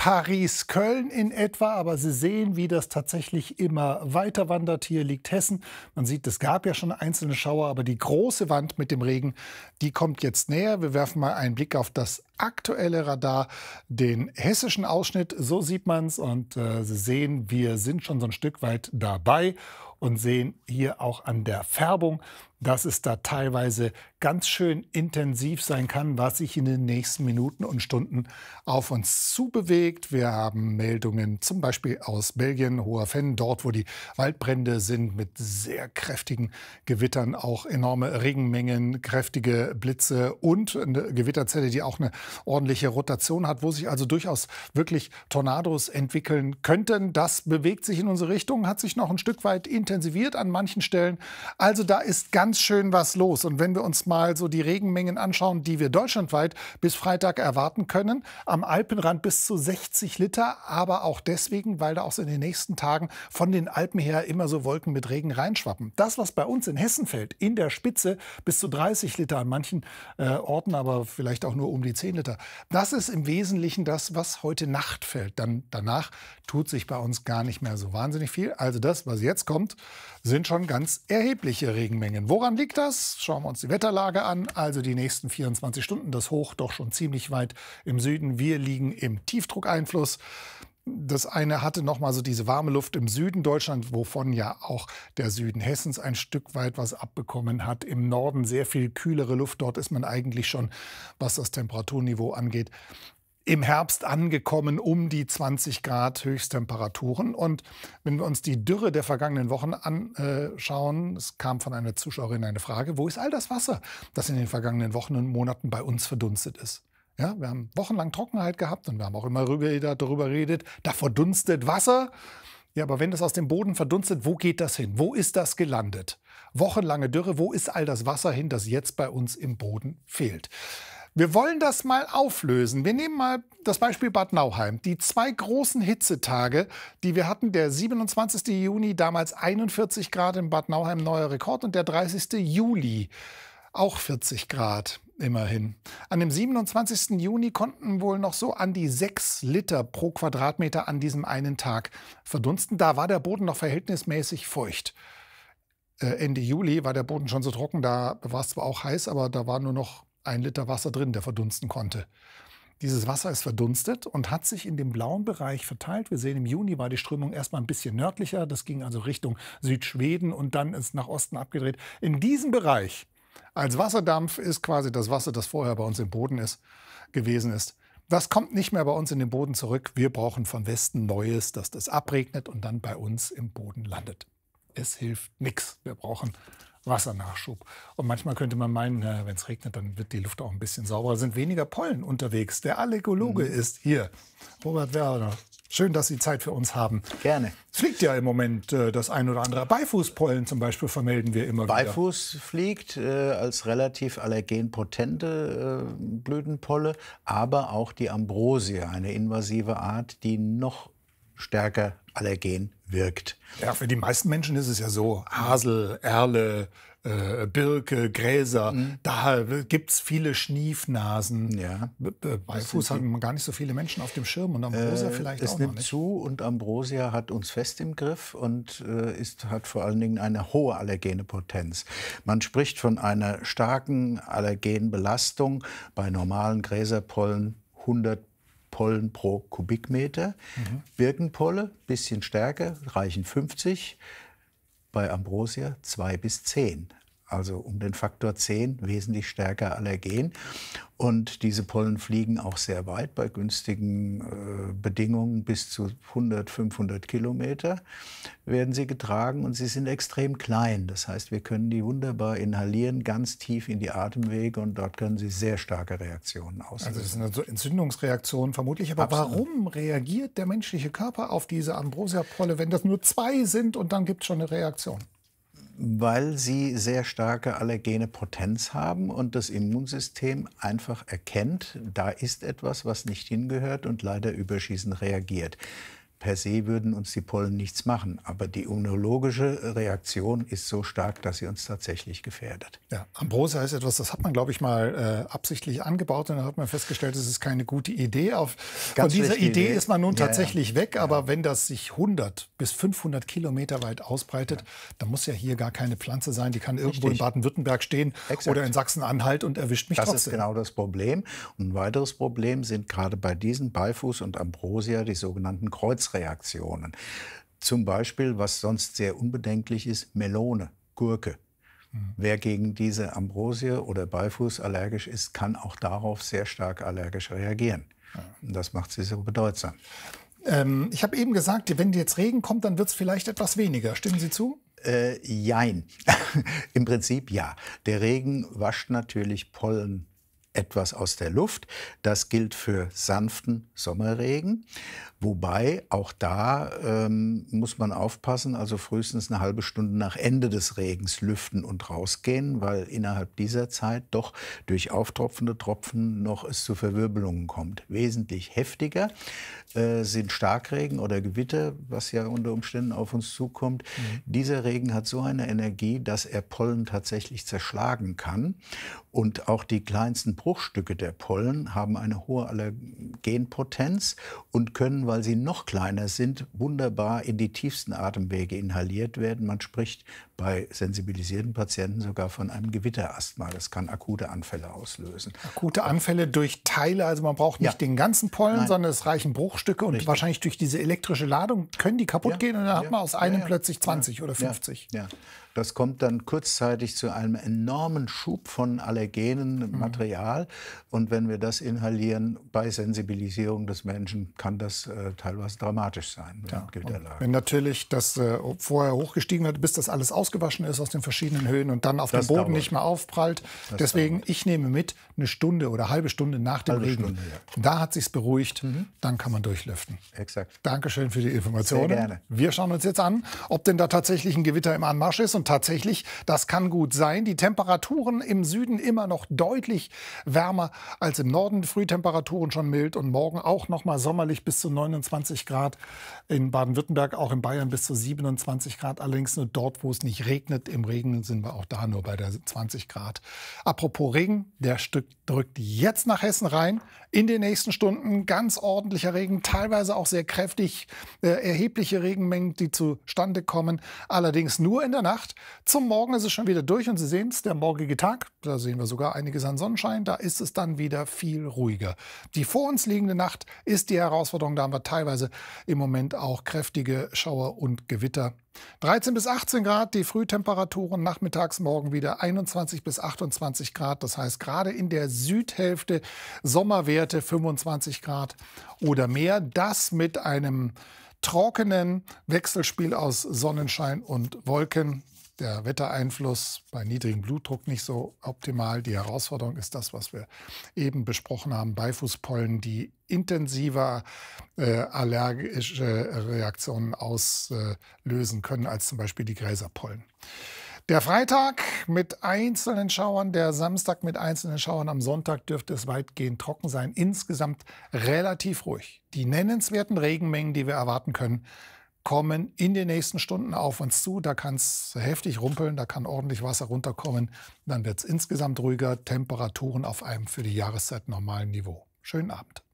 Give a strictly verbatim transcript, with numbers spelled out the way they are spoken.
Paris-Köln in etwa, aber Sie sehen, wie das tatsächlich immer weiter wandert. Hier liegt Hessen. Man sieht, es gab ja schon einzelne Schauer, aber die große Wand mit dem Regen, die kommt jetzt näher. Wir werfen mal einen Blick auf das aktuelle Radar, den hessischen Ausschnitt. So sieht man es und äh, Sie sehen, wir sind schon so ein Stück weit dabei und sehen hier auch an der Färbung, dass es da teilweise ganz schön intensiv sein kann, was sich in den nächsten Minuten und Stunden auf uns zubewegt. Wir haben Meldungen zum Beispiel aus Belgien, Hoher-Venn, dort, wo die Waldbrände sind, mit sehr kräftigen Gewittern, auch enorme Regenmengen, kräftige Blitze und eine Gewitterzelle, die auch eine ordentliche Rotation hat, wo sich also durchaus wirklich Tornados entwickeln könnten. Das bewegt sich in unsere Richtung, hat sich noch ein Stück weit intensiviert an manchen Stellen. Also da ist ganz schön was los. Und wenn wir uns mal so die Regenmengen anschauen, die wir deutschlandweit bis Freitag erwarten können, am Alpenrand bis zu sechzig Liter, aber auch deswegen, weil da auch so in den nächsten Tagen von den Alpen her immer so Wolken mit Regen reinschwappen. Das, was bei uns in Hessen fällt, in der Spitze bis zu dreißig Liter, an manchen äh, Orten aber vielleicht auch nur um die zehn Liter, das ist im Wesentlichen das, was heute Nacht fällt. Dann danach tut sich bei uns gar nicht mehr so wahnsinnig viel. Also das, was jetzt kommt, sind schon ganz erhebliche Regenmengen. Woran liegt das? Schauen wir uns die Wetterlage an. Also die nächsten vierundzwanzig Stunden, das Hoch doch schon ziemlich weit im Süden. Wir liegen im Tiefdruckeinfluss. Das eine hatte noch mal so diese warme Luft im Süden Deutschland, wovon ja auch der Süden Hessens ein Stück weit was abbekommen hat. Im Norden sehr viel kühlere Luft. Dort ist man eigentlich schon, was das Temperaturniveau angeht, im Herbst angekommen, um die zwanzig Grad Höchsttemperaturen. Und wenn wir uns die Dürre der vergangenen Wochen anschauen, es kam von einer Zuschauerin eine Frage, wo ist all das Wasser, das in den vergangenen Wochen und Monaten bei uns verdunstet ist? Ja, wir haben wochenlang Trockenheit gehabt und wir haben auch immer darüber geredet, da verdunstet Wasser. Ja, aber wenn das aus dem Boden verdunstet, wo geht das hin? Wo ist das gelandet? Wochenlange Dürre, wo ist all das Wasser hin, das jetzt bei uns im Boden fehlt? Wir wollen das mal auflösen. Wir nehmen mal das Beispiel Bad Nauheim. Die zwei großen Hitzetage, die wir hatten, der siebenundzwanzigste Juni, damals einundvierzig Grad in Bad Nauheim, neuer Rekord, und der dreißigste Juli, auch vierzig Grad immerhin. An dem siebenundzwanzigsten Juni konnten wohl noch so an die sechs Liter pro Quadratmeter an diesem einen Tag verdunsten. Da war der Boden noch verhältnismäßig feucht. Ende Juli war der Boden schon so trocken, da war es zwar auch heiß, aber da war nur noch ein Liter Wasser drin, der verdunsten konnte. Dieses Wasser ist verdunstet und hat sich in dem blauen Bereich verteilt. Wir sehen, im Juni war die Strömung erstmal ein bisschen nördlicher. Das ging also Richtung Südschweden und dann ist nach Osten abgedreht. In diesem Bereich, als Wasserdampf, ist quasi das Wasser, das vorher bei uns im Boden ist, gewesen ist. Das kommt nicht mehr bei uns in den Boden zurück. Wir brauchen von Westen Neues, dass das abregnet und dann bei uns im Boden landet. Es hilft nichts. Wir brauchen Wassernachschub. Und manchmal könnte man meinen, wenn es regnet, dann wird die Luft auch ein bisschen sauberer. Sind weniger Pollen unterwegs. Der Allergologe mhm. ist hier. Robert Werner. Schön, dass Sie Zeit für uns haben. Gerne. Es fliegt ja im Moment äh, das ein oder andere. Beifußpollen zum Beispiel vermelden wir immer Beifuß wieder. Beifuß fliegt äh, als relativ allergenpotente äh, Blütenpolle, aber auch die Ambrosia, eine invasive Art, die noch stärker allergen wirkt. Ja, für die meisten Menschen ist es ja so, Hasel, Erle, äh, Birke, Gräser, mhm. da gibt es viele Schniefnasen. Ja. Beifuß haben gar nicht so viele Menschen auf dem Schirm und Ambrosia äh, vielleicht es auch nimmt noch nicht. zu und Ambrosia hat uns fest im Griff und äh, ist, hat vor allen Dingen eine hohe allergene Potenz. Man spricht von einer starken Allergenbelastung bei normalen Gräserpollen, hundert Pollen pro Kubikmeter. Mhm. Birkenpolle, bisschen stärker, reichen fünfzig. Bei Ambrosia zwei bis zehn. Also um den Faktor zehn wesentlich stärker allergen. Und diese Pollen fliegen auch sehr weit bei günstigen äh, Bedingungen. Bis zu hundert, fünfhundert Kilometer werden sie getragen und sie sind extrem klein. Das heißt, wir können die wunderbar inhalieren, ganz tief in die Atemwege und dort können sie sehr starke Reaktionen auslösen. Also das sind also Entzündungsreaktionen vermutlich. Aber Absolut. Warum reagiert der menschliche Körper auf diese Ambrosia-Polle, wenn das nur zwei sind und dann gibt es schon eine Reaktion? Weil sie sehr starke allergene Potenz haben und das Immunsystem einfach erkennt, da ist etwas, was nicht hingehört und leider überschießend reagiert. per se würden uns die Pollen nichts machen. Aber die immunologische Reaktion ist so stark, dass sie uns tatsächlich gefährdet. Ja, Ambrosia ist etwas, das hat man, glaube ich, mal äh, absichtlich angebaut. Und dann hat man festgestellt, es ist keine gute Idee. Auf, von dieser Idee, Idee ist man nun ja, tatsächlich ja. weg. Aber ja. wenn das sich hundert bis fünfhundert Kilometer weit ausbreitet, ja. dann muss ja hier gar keine Pflanze sein. Die kann irgendwo Richtig. in Baden-Württemberg stehen Exakt. oder in Sachsen-Anhalt und erwischt mich das trotzdem. Das ist genau das Problem. Und ein weiteres Problem sind gerade bei diesen Beifuß und Ambrosia die sogenannten Kreuzreaktionen. Zum Beispiel, was sonst sehr unbedenklich ist, Melone, Gurke. Mhm. Wer gegen diese Ambrosie oder Beifuß allergisch ist, kann auch darauf sehr stark allergisch reagieren. Ja. Und das macht sie so bedeutsam. Ähm, ich habe eben gesagt, wenn jetzt Regen kommt, dann wird es vielleicht etwas weniger. Stimmen Sie zu? Äh, jein. Im Prinzip ja. Der Regen wascht natürlich Pollen etwas aus der Luft. Das gilt für sanften Sommerregen. Wobei auch da ähm, muss man aufpassen, also frühestens eine halbe Stunde nach Ende des Regens lüften und rausgehen, weil innerhalb dieser Zeit doch durch auftropfende Tropfen noch es zu Verwirbelungen kommt. Wesentlich heftiger äh, sind Starkregen oder Gewitter, was ja unter Umständen auf uns zukommt. Mhm. Dieser Regen hat so eine Energie, dass er Pollen tatsächlich zerschlagen kann. Und auch die kleinsten Bruchstücke der Pollen haben eine hohe Allergenpotenz und können, weil sie noch kleiner sind, wunderbar in die tiefsten Atemwege inhaliert werden. Man spricht bei sensibilisierten Patienten sogar von einem Gewitterasthma. Das kann akute Anfälle auslösen. Akute Anfälle durch Teile, also man braucht nicht ja. den ganzen Pollen, Nein. sondern es reichen Bruchstücke und Richtig. wahrscheinlich durch diese elektrische Ladung können die kaputt ja. gehen und dann ja. hat man aus einem ja, ja. plötzlich zwanzig ja. oder fünfzig. Ja. Ja. Das kommt dann kurzzeitig zu einem enormen Schub von allergenen mhm. Material. Und wenn wir das inhalieren bei Sensibilisierung des Menschen, kann das äh, teilweise dramatisch sein. Ja. Wenn natürlich das äh, vorher hochgestiegen wird, bis das alles ausgewaschen ist aus den verschiedenen Höhen und dann auf das dem Boden dauert. nicht mehr aufprallt. Das Deswegen, dauert. ich nehme mit, eine Stunde oder halbe Stunde nach dem halbe Regen. Stunde, ja. Da hat sich's beruhigt, mhm. dann kann man durchlüften. Exakt. Dankeschön für die Informationen. Sehr gerne. Wir schauen uns jetzt an, ob denn da tatsächlich ein Gewitter im Anmarsch ist. Und tatsächlich, das kann gut sein. Die Temperaturen im Süden immer noch deutlich wärmer als im Norden. Frühtemperaturen schon mild und morgen auch noch mal sommerlich bis zu neunundzwanzig Grad. In Baden-Württemberg, auch in Bayern bis zu siebenundzwanzig Grad. Allerdings nur dort, wo es nicht regnet. Im Regen sind wir auch da nur bei der zwanzig Grad. Apropos Regen, der Stück drückt jetzt nach Hessen rein. In den nächsten Stunden ganz ordentlicher Regen, teilweise auch sehr kräftig, äh, erhebliche Regenmengen, die zustande kommen. Allerdings nur in der Nacht. Zum Morgen ist es schon wieder durch und Sie sehen es, der morgige Tag, da sehen wir sogar einiges an Sonnenschein, da ist es dann wieder viel ruhiger. Die vor uns liegende Nacht ist die Herausforderung, da haben wir teilweise im Moment auch kräftige Schauer und Gewitter. dreizehn bis achtzehn Grad, die Frühtemperaturen, nachmittags morgen wieder einundzwanzig bis achtundzwanzig Grad. Das heißt, gerade in der Südhälfte Sommerwerte fünfundzwanzig Grad oder mehr. Das mit einem trockenen Wechselspiel aus Sonnenschein und Wolken. Der Wettereinfluss bei niedrigem Blutdruck nicht so optimal. Die Herausforderung ist das, was wir eben besprochen haben. Beifußpollen, die intensiver äh, allergische Reaktionen auslösen können als zum Beispiel die Gräserpollen. Der Freitag mit einzelnen Schauern, der Samstag mit einzelnen Schauern, am Sonntag dürfte es weitgehend trocken sein. Insgesamt relativ ruhig. Die nennenswerten Regenmengen, die wir erwarten können, kommen in den nächsten Stunden auf uns zu. Da kann es heftig rumpeln, da kann ordentlich Wasser runterkommen. Dann wird es insgesamt ruhiger, Temperaturen auf einem für die Jahreszeit normalen Niveau. Schönen Abend.